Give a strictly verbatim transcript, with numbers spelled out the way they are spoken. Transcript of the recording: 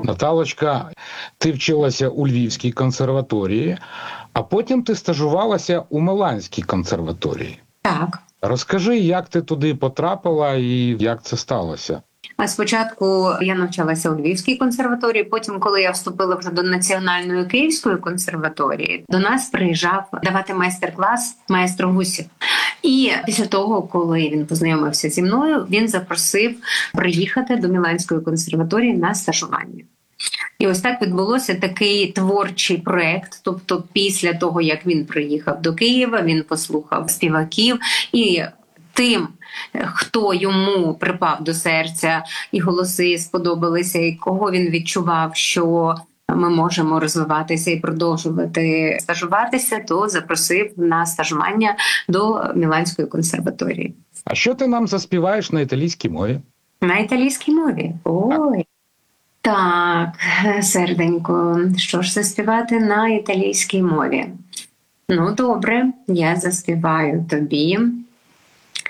Наталочка, ти вчилася у Львівській консерваторії, а потім ти стажувалася у Миланській консерваторії. Так. Розкажи, як ти туди потрапила і як це сталося? А спочатку я навчалася у Львівській консерваторії, потім, коли я вступила вже до Національної Київської консерваторії, до нас приїжджав давати майстер-клас майстро Гусів. І після того, коли він познайомився зі мною, він запросив приїхати до Міланської консерваторії на стажування. І ось так відбулося такий творчий проект. Тобто після того, як він приїхав до Києва, він послухав співаків і тим, хто йому припав до серця, і голоси сподобалися, і кого він відчував, що ми можемо розвиватися і продовжувати стажуватися, то запросив на стажування до Міланської консерваторії. А що ти нам заспіваєш на італійській мові? На італійській мові? Ой. Так, серденько, що ж заспівати на італійській мові? Ну, добре, я заспіваю тобі